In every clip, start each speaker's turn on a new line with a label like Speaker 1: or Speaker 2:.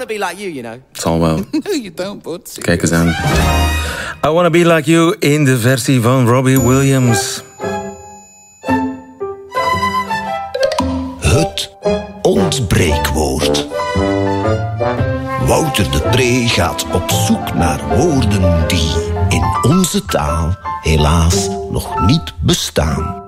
Speaker 1: to be like you, you know.
Speaker 2: Zal wel.
Speaker 1: No, you don't, bud.
Speaker 2: Kijk eens aan. I Wanna Be Like You in de versie van Robbie Williams.
Speaker 3: Het ontbreekwoord. Wouter de Pre gaat op zoek naar woorden die in onze taal helaas nog niet bestaan.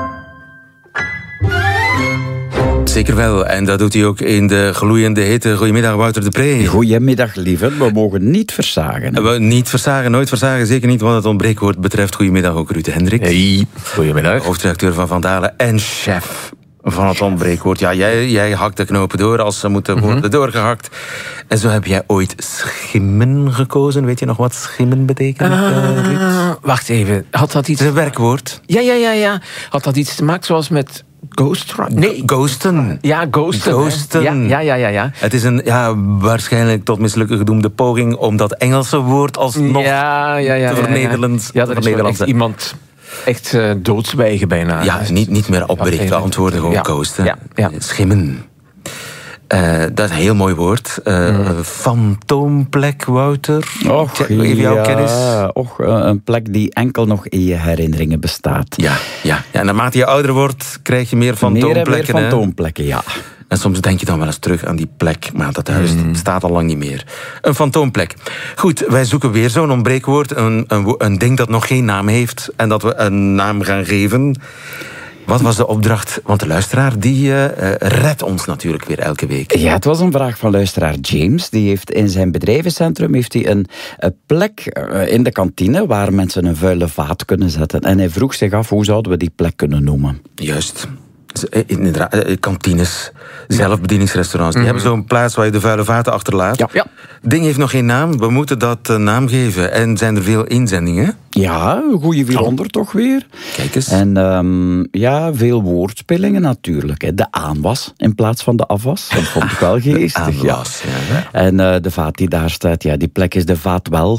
Speaker 2: Zeker wel, en dat doet hij ook in de gloeiende hitte. Goedemiddag, Wouter de Pre.
Speaker 4: Goedemiddag, lieve. We mogen niet versagen.
Speaker 2: We niet versagen, nooit versagen. Zeker niet wat het ontbreekwoord betreft. Goedemiddag ook Ruud Hendricks.
Speaker 5: Hey, goedemiddag.
Speaker 2: Hoofdredacteur van Van Dalen en chef van het ontbreekwoord. Ja, jij hakt de knopen door als ze moeten worden doorgehakt. En zo heb jij ooit schimmen gekozen. Weet je nog wat schimmen betekent, Ruud?
Speaker 5: Wacht even, had dat iets...
Speaker 2: Het is een werkwoord.
Speaker 5: Ja. Had dat iets te maken zoals met ghostwriting? Nee.
Speaker 2: Ghosten.
Speaker 5: Ja, ghosten.
Speaker 2: Ghosten.
Speaker 5: Ja.
Speaker 2: Het is een waarschijnlijk tot mislukken gedoemde poging om dat Engelse woord alsnog te vernederland.
Speaker 5: Ja, er is wel echt iemand echt doodzwijgen bijna.
Speaker 2: Ja, niet meer op berichten antwoorden, gewoon ghosten.
Speaker 5: Ja.
Speaker 2: Schimmen. Dat is een heel mooi woord. Fantoomplek, Wouter. Even jouw kennis.
Speaker 4: Een plek die enkel nog in je herinneringen bestaat.
Speaker 2: Ja. En naarmate je ouder wordt, krijg je meer fantoomplekken.
Speaker 4: Meer fantoomplekken, ja.
Speaker 2: En soms denk je dan wel eens terug aan die plek, maar dat huis staat al lang niet meer. Een fantoomplek. Goed, wij zoeken weer zo'n ontbreekwoord. Een ding dat nog geen naam heeft en dat we een naam gaan geven. Wat was de opdracht? Want de luisteraar die redt ons natuurlijk weer elke week.
Speaker 4: Ja, het was een vraag van luisteraar James. Die heeft in zijn bedrijvencentrum een plek in de kantine waar mensen een vuile vaat kunnen zetten. En hij vroeg zich af, hoe zouden we die plek kunnen noemen?
Speaker 2: Juist. Kantines, zelfbedieningsrestaurants. Die hebben zo'n plaats waar je de vuile vaten achterlaat.
Speaker 4: Ja.
Speaker 2: Het ding heeft nog geen naam. We moeten dat een naam geven. En zijn er veel inzendingen?
Speaker 4: Ja, een goede 400 toch weer.
Speaker 2: Kijk eens.
Speaker 4: En veel woordspelingen natuurlijk. Hè. De aanwas in plaats van de afwas. Dat vond ik wel geestig.
Speaker 2: Aanwas, ja.
Speaker 4: En de vaat die daar staat, die plek is de vaat wel.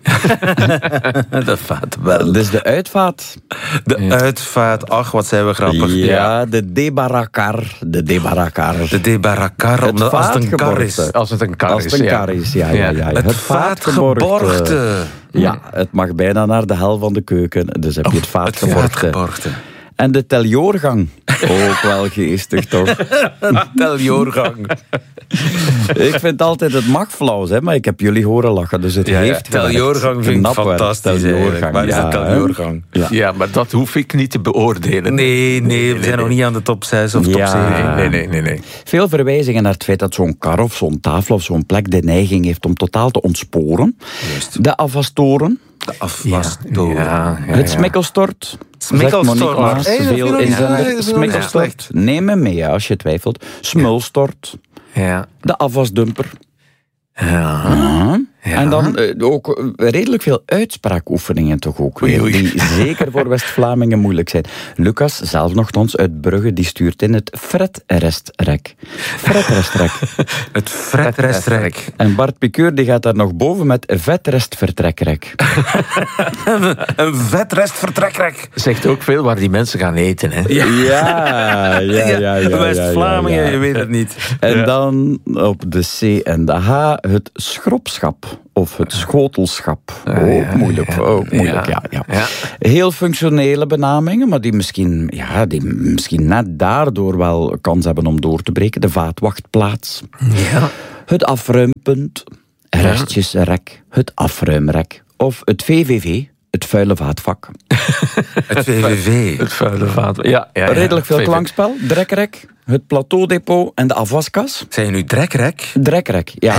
Speaker 2: De vaat wel.
Speaker 4: Dus de uitvaat.
Speaker 2: De uitvaat, ach, wat zijn we grappig.
Speaker 4: Ja, de debarakar. De
Speaker 2: debarakar, omdat als het een kar is.
Speaker 5: Als het een kar is,
Speaker 4: ja.
Speaker 2: Het vaatgeborgte.
Speaker 4: Ja, het mag bijna naar de hel van de keuken. Dus heb je het vaatgeborgte. En de teljoorgang. Ook wel geestig, toch?
Speaker 2: Teljoorgang.
Speaker 4: Ik vind altijd, het mag flauw zijn, maar ik heb jullie horen lachen, dus het heeft
Speaker 2: teljoorgang vind ik fantastisch. Waar is de teljoorgang?
Speaker 5: Ja, maar dat hoef ik niet te beoordelen.
Speaker 2: Nee, we zijn nog niet aan de top 6 of top 7.
Speaker 5: Nee.
Speaker 4: Veel verwijzingen naar het feit dat zo'n kar of zo'n tafel of zo'n plek de neiging heeft om totaal te ontsporen.
Speaker 2: Juist.
Speaker 4: De afwastoren.
Speaker 2: De afwastoren.
Speaker 4: Het smikkelstort.
Speaker 2: Smikkelstort.
Speaker 4: Veel inzenders. Smikkelstort. Neem me mee als je twijfelt. Smulstort.
Speaker 5: Ja.
Speaker 4: De afwasdumper.
Speaker 5: Ja.
Speaker 4: En dan ook redelijk veel uitspraakoefeningen toch ook weer. Die zeker voor West-Vlamingen moeilijk zijn. Lucas, zelf nogthans uit Brugge, die stuurt in het fretrestrek.
Speaker 2: Het fretrestrek.
Speaker 4: En Bart Piqueur die gaat daar nog boven met vetrestvertrekrek.
Speaker 2: Een vetrestvertrekrek.
Speaker 5: Zegt ook veel waar die mensen gaan eten, hè?
Speaker 4: Ja.
Speaker 2: West-Vlamingen, je weet het niet.
Speaker 4: En dan op de C en de H het schropschap. Of het schotelschap. Ook moeilijk. Ja. Heel functionele benamingen, maar die misschien net daardoor wel kans hebben om door te breken. De vaatwachtplaats.
Speaker 5: Ja.
Speaker 4: Het afruimpunt. Restjesrek. Het afruimrek. Of het VVV. Het vuile vaatvak.
Speaker 2: Het VVV.
Speaker 5: Het vuile vaat. Ja.
Speaker 4: Redelijk veel klankspel. Drekrek. Het plateaudepot en de afwaskas.
Speaker 2: Zijn je nu drekrek?
Speaker 4: Drekrek, ja.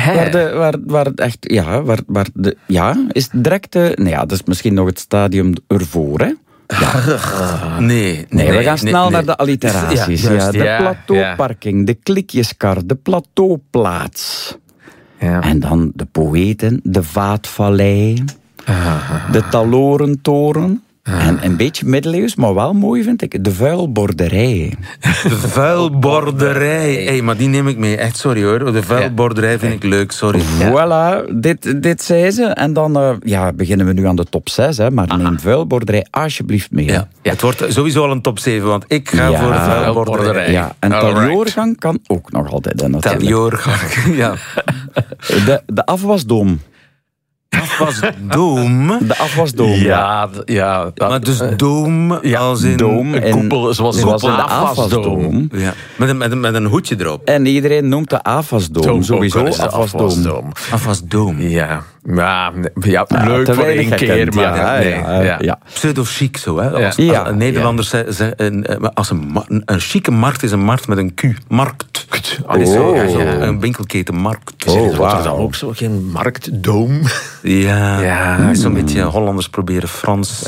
Speaker 4: Is drek de... Nee, dat is misschien nog het stadium ervoor, hè? Ja.
Speaker 2: Nee,
Speaker 4: we gaan snel naar de alliteraties. De plateauparking, de klikjeskar, de plateauplaats.
Speaker 5: Ja.
Speaker 4: En dan de poëten, de vaatvallei, de talorentoren, En een beetje middeleeuws, maar wel mooi vind ik. De vuilborderij.
Speaker 2: De vuilborderij. Hey, maar die neem ik mee. Echt, sorry hoor. De vuilborderij vind ik leuk, sorry.
Speaker 4: Voilà, dit zei ze. En dan beginnen we nu aan de top 6. Hè, maar neem vuilborderij alsjeblieft mee.
Speaker 2: Ja. Het wordt sowieso al een top 7, want ik ga voor de vuilborderij.
Speaker 4: Ja, en Teljoorgang kan ook nog altijd.
Speaker 2: Teljoorgang, ja.
Speaker 4: De afwasdoom.
Speaker 2: Afwasdoom.
Speaker 4: De afwasdoom.
Speaker 5: Ja.
Speaker 2: Maar dus doom als in...
Speaker 4: Doom
Speaker 5: een koepel, zoals in de afwasdoom.
Speaker 2: Ja. Met een hoedje erop.
Speaker 4: En iedereen noemt de afwasdoom. Sowieso afwasdoom.
Speaker 2: Afwasdoom.
Speaker 5: Ja, leuk
Speaker 4: te
Speaker 5: voor
Speaker 4: weinig
Speaker 5: één keer,
Speaker 4: gekend,
Speaker 5: maar...
Speaker 4: ja.
Speaker 2: Pseudo-chic zo, hè. Als
Speaker 4: Ja.
Speaker 2: Nederlanders zeggen... Als een chique markt is een markt met een Q. Markt. Een winkelketen markt.
Speaker 5: Is Rotterdam ook zo? Geen marktdoom?
Speaker 2: Ja. Zo'n beetje Hollanders proberen Frans.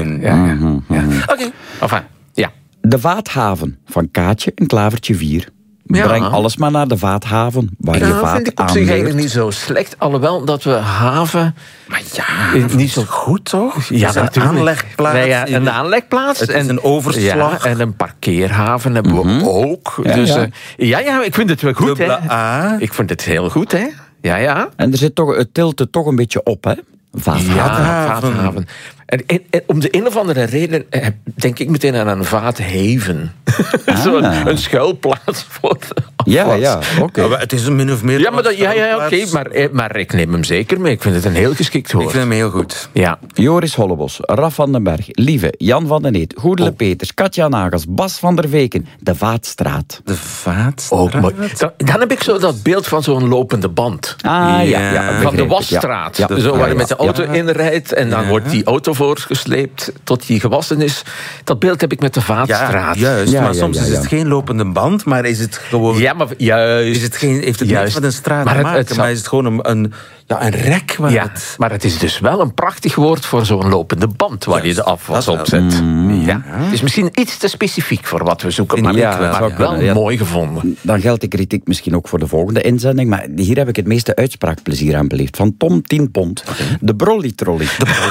Speaker 5: Oké. Enfin, ja.
Speaker 4: De Vaathaven van Kaatje en Klavertje 4. Breng alles maar naar de Vaathaven, waar je vaat
Speaker 5: vind ik op zich eigenlijk
Speaker 4: aanleert.
Speaker 5: niet zo slecht. Alhoewel dat we haven...
Speaker 2: Maar
Speaker 5: niet zo
Speaker 2: goed, toch?
Speaker 5: Ja,
Speaker 2: Het is een
Speaker 5: natuurlijk.
Speaker 2: aanlegplaats.
Speaker 5: Nee, ja, een aanlegplaats.
Speaker 2: Het is een overslag.
Speaker 5: Ja, en een parkeerhaven hebben we ook.
Speaker 4: Ja,
Speaker 5: dus
Speaker 4: ja.
Speaker 5: Ik vind het wel goed.
Speaker 2: Dubbele
Speaker 5: Hè.
Speaker 2: A.
Speaker 5: Ik vind het heel goed, hè. Ja.
Speaker 4: En er zit toch, het tilt er toch een beetje op, hè?
Speaker 5: Vaathaven. En om de een of andere reden denk ik meteen aan een vaathaven. Een schuilplaats voor afwas.
Speaker 4: Ja, oké.
Speaker 2: Ja, het is een min of meer...
Speaker 5: Ja, oké, maar ik neem hem zeker mee. Ik vind het een heel geschikt woord.
Speaker 2: Ik vind hem heel goed.
Speaker 5: Ja.
Speaker 4: Joris Hollebos, Raf van den Berg, Lieve, Jan van den Eet, Goedele Peters, Katja Nagels, Bas van der Veken, de Vaatstraat.
Speaker 2: De Vaatstraat.
Speaker 5: Ook mooi. Dan heb ik zo dat beeld van zo'n lopende band. Van de wasstraat.
Speaker 4: Ja.
Speaker 5: Zo waar je met de auto inrijdt en dan wordt die auto voorgesleept tot die gewassen is. Dat beeld heb ik met de Vaatstraat.
Speaker 2: Ja, juist. Maar soms is het geen lopende band, maar is het gewoon...
Speaker 5: Ja, maar juist.
Speaker 2: Is het heeft het niks met een straat te maken, maar is het gewoon een rek waar het...
Speaker 5: Maar het is dus wel een prachtig woord voor zo'n lopende band waar je de afwas op zet. Ja. Het is misschien iets te specifiek voor wat we zoeken, maar wel mooi gevonden.
Speaker 4: Dan geldt de kritiek misschien ook voor de volgende inzending, maar hier heb ik het meeste uitspraakplezier aan beleefd. Van Tom 10 pond. De Brolly Trolley.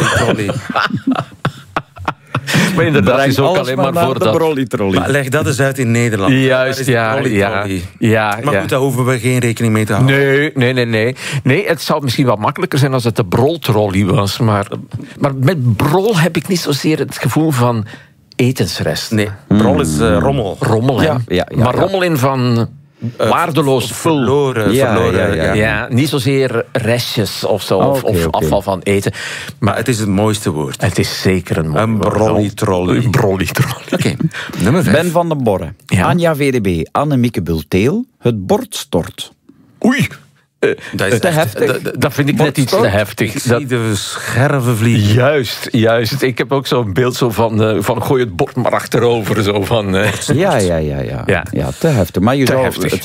Speaker 5: Maar inderdaad, is ook alleen maar voor
Speaker 4: de Brolly Trolley.
Speaker 2: Maar leg dat eens uit in Nederland.
Speaker 5: Juist, ja.
Speaker 2: Maar goed, daar hoeven we geen rekening mee te houden.
Speaker 5: Nee, het zou misschien wat makkelijker zijn als het de broltrolley was. Maar met brol heb ik niet zozeer het gevoel van etensrest.
Speaker 2: Nee, brol is rommel.
Speaker 5: Rommel, hè. Maar rommel in van... waardeloos
Speaker 2: verloren.
Speaker 5: Ja, niet zozeer restjes of zo, of afval van eten.
Speaker 2: Maar het is het mooiste woord.
Speaker 5: Het is zeker een mooi
Speaker 2: woord. Een brolly-trolley.
Speaker 5: Oké,
Speaker 2: nummer 5.
Speaker 4: Ben van den Borre, Anja VDB, Annemieke Bulteel, het bord stort.
Speaker 5: Oei.
Speaker 4: Dat is te heftig.
Speaker 5: Dat vind ik net iets te heftig.
Speaker 2: Ik zie de scherven vliegen.
Speaker 5: Juist. Ik heb ook zo'n beeld zo van gooi het bord maar achterover. Zo van,
Speaker 4: Ja, te heftig. Maar het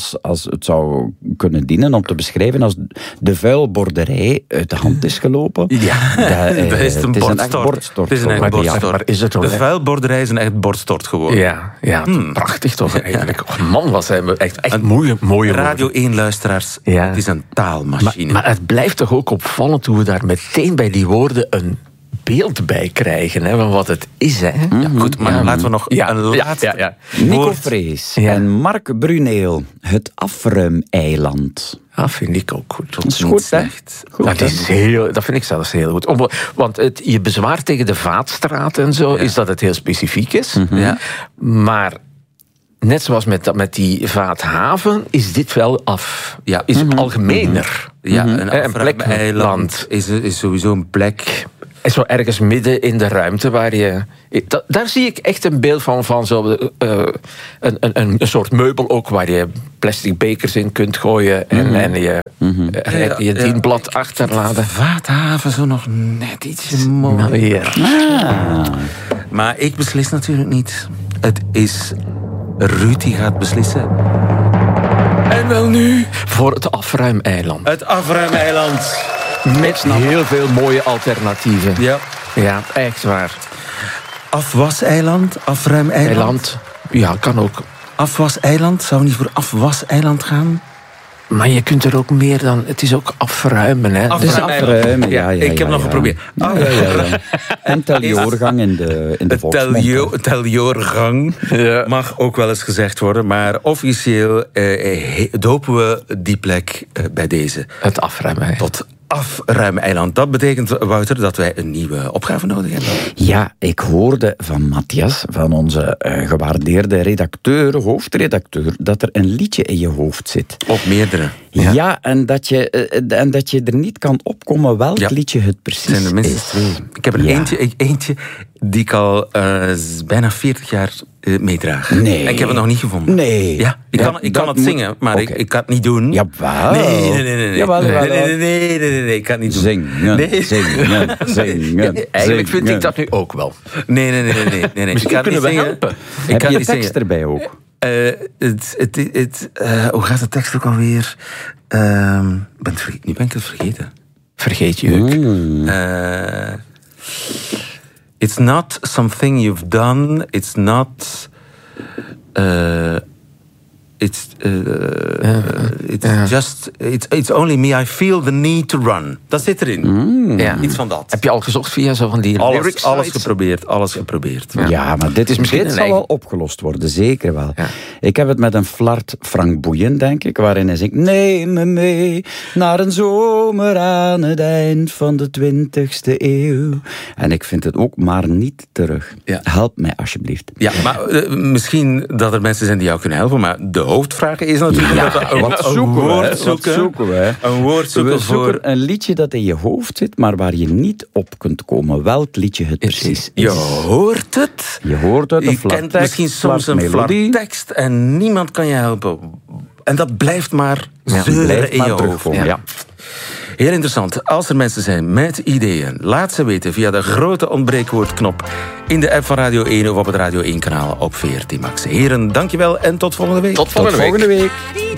Speaker 4: zou kunnen dienen om te beschrijven als de vuilborderij uit de hand is gelopen.
Speaker 2: Ja, dat is een bordstort. Het is een echt bordstort.
Speaker 5: Maar is het
Speaker 2: de vuilborderij is een echt bordstort geworden.
Speaker 5: Ja, prachtig toch eigenlijk. Man, was hij echt mooie
Speaker 2: Radio 1 luisteraars. Ja. Het is een taalmachine.
Speaker 5: Maar het blijft toch ook opvallend hoe we daar meteen bij die woorden een beeld bij krijgen, hè, van wat het is. Hè.
Speaker 2: Ja, goed, maar laten we nog een laatste
Speaker 4: Nico Vrees en Mark Bruneel, het afruimeiland.
Speaker 5: Dat vind ik ook goed.
Speaker 4: Dat is goed, hè?
Speaker 5: Dat vind ik zelfs heel goed. Want je bezwaar tegen de Vaatstraat en zo is dat het heel specifiek is. Ja. Maar... net zoals met die Vaathaven is dit wel is algemener.
Speaker 2: Ja, een plekeiland is sowieso een plek.
Speaker 5: Is zo ergens midden in de ruimte waar je... Daar zie ik echt een beeld van zo, een soort meubel ook waar je plastic bekers in kunt gooien en je dienblad achterlaten.
Speaker 2: Vaathaven zo nog net ietsje mooier. Maar ik beslis natuurlijk niet. Het is... Ruud die gaat beslissen.
Speaker 5: En wel nu voor het afruimeiland.
Speaker 2: Het afruimeiland.
Speaker 5: Met heel veel mooie alternatieven. Ja, echt waar.
Speaker 2: Afwaseiland, afruimeiland.
Speaker 5: Ja, kan ook.
Speaker 2: Afwaseiland, zou we niet voor afwaseiland gaan?
Speaker 5: Maar je kunt er ook meer dan... Het is ook afruimen, hè?
Speaker 4: Afruimen, ja.
Speaker 2: Ik heb nog geprobeerd.
Speaker 4: Ja. En teljoorgang in de volksmond.
Speaker 2: Teljoorgang mag ook wel eens gezegd worden. Maar officieel dopen we die plek bij deze.
Speaker 5: Het afruimen.
Speaker 2: Tot Afruimeiland. Dat betekent, Wouter, dat wij een nieuwe opgave nodig hebben.
Speaker 4: Ja, ik hoorde van Matthias, van onze gewaardeerde redacteur, hoofdredacteur, dat er een liedje in je hoofd zit.
Speaker 2: Of meerdere.
Speaker 4: Ja, en dat je er niet kan opkomen welk liedje het precies is.
Speaker 2: Het zijn er minstens 2. Ik heb er eentje die ik al bijna 40 jaar meedraag.
Speaker 4: Nee.
Speaker 2: En ik heb het nog niet gevonden.
Speaker 4: Nee.
Speaker 2: Ja, ik kan het zingen, maar ik kan het niet doen.
Speaker 4: Jawel.
Speaker 2: Nee.
Speaker 4: Jawel.
Speaker 2: Nee, ik kan het niet doen.
Speaker 4: Zingen.
Speaker 5: Eigenlijk vind ik dat nu ook wel.
Speaker 2: Nee.
Speaker 5: Misschien kunnen we helpen.
Speaker 4: Heb je tekst erbij ook?
Speaker 2: Hoe gaat de tekst ook alweer? Nu ben ik het vergeten.
Speaker 5: Vergeet je ook.
Speaker 2: It's not something you've done. It's not... It's only me. I feel the need to run. Dat zit erin. Iets van dat.
Speaker 5: Heb je al gezocht via zo van die lyrics?
Speaker 2: Alles geprobeerd.
Speaker 4: Ja, maar dit is misschien zal wel opgelost worden, zeker wel. Ja. Ik heb het met een flart Frank Boeien, denk ik, waarin hij zingt: neem me mee naar een zomer aan het eind van de 20e eeuw. En ik vind het ook maar niet terug. Ja. Help mij alsjeblieft.
Speaker 2: Ja, maar misschien dat er mensen zijn die jou kunnen helpen, maar de hoofdvraag is natuurlijk
Speaker 4: wat zoeken we?
Speaker 2: Een woord zoeken.
Speaker 4: We zoeken een liedje dat in je hoofd zit, maar waar je niet op kunt komen. Welk liedje het precies is.
Speaker 2: Je hoort het.
Speaker 4: Je hoort het, een flattekst.
Speaker 2: Je kent misschien soms een flattekst en niemand kan je helpen. En dat blijft maar zeuren in je hoofd. Ja. Heel interessant. Als er mensen zijn met ideeën, laat ze weten via de grote ontbreekwoordknop in de app van Radio 1 of op het Radio 1 kanaal op VRT Max. Heren, dankjewel en tot volgende week.
Speaker 5: Tot volgende week.